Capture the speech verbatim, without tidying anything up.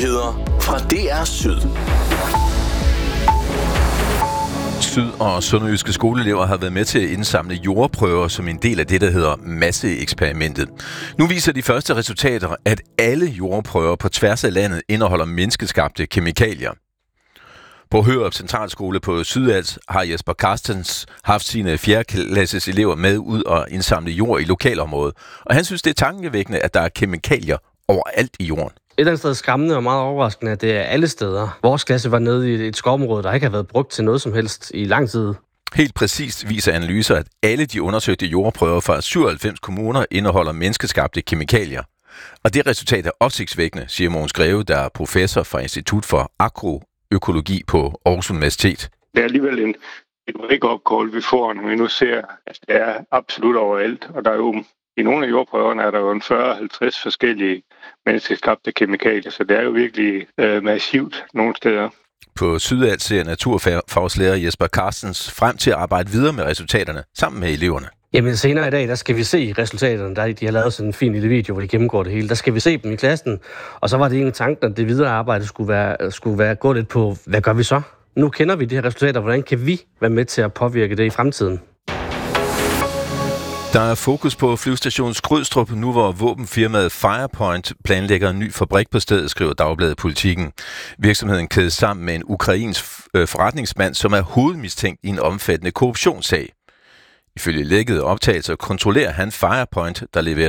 Nyheder fra D R Syd. Syd- og sønderjyske skoleelever har været med til at indsamle jordprøver som en del af det, der hedder masseeksperimentet. Nu viser de første resultater, at alle jordprøver på tværs af landet indeholder menneskeskabte kemikalier. På Hørup Centralskole på Sydals har Jesper Carstens haft sine fjerde klasses elever med ud og indsamle jord i lokalområdet. Og han synes, det er tankevækkende, at der er kemikalier overalt i jorden. Et eller andet sted skræmmende og meget overraskende, at det er alle steder. Vores klasse var nede i et skovområde, der ikke har været brugt til noget som helst i lang tid. Helt præcist viser analyser, at alle de undersøgte jordprøver fra syvoghalvfems kommuner indeholder menneskeskabte kemikalier. Og det resultat er opsigtsvækkende, siger Mogens Greve, der er professor fra Institut for Agroøkologi på Aarhus Universitet. Det er alligevel en, et wake-up call, vi får, når vi nu ser, at det er absolut overalt. Og der er jo, i nogle af jordprøverne er der jo en fyrre til halvtreds forskellige menneskeskabte kemikalier, så det er jo virkelig øh, massivt nogle steder. På Sydals ser naturfagslærer Jesper Carstens frem til at arbejde videre med resultaterne sammen med eleverne. Jamen senere i dag, der skal vi se resultaterne. Der, de har lavet sådan en fin lille video, hvor de gennemgår det hele. Der skal vi se dem i klassen. Og så var det egentlig tanken, at det videre arbejde skulle være, skulle være gå lidt på, hvad gør vi så? Nu kender vi de her resultater. Hvordan kan vi være med til at påvirke det i fremtiden? Der er fokus på flyvestationen Skrydstrup, nu hvor våbenfirmaet Firepoint planlægger en ny fabrik på stedet, skriver Dagbladet Politikken. Virksomheden kædes sammen med en ukrainsk forretningsmand, som er hovedmistænkt i en omfattende korruptionssag. Ifølge lækkede optagelser kontrollerer han Firepoint, der leverer